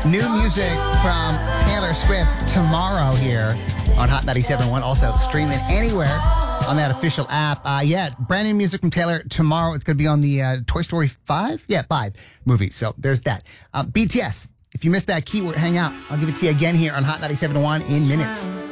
New music from Taylor Swift tomorrow here on Hot 97.1. Also streaming anywhere on that official app. Brand new music from Taylor tomorrow. It's going to be on the Toy Story 5? Yeah, 5 movie. So there's that. BTS, if you missed that keyword, hang out. I'll give it to you again here on Hot 97.1 in minutes.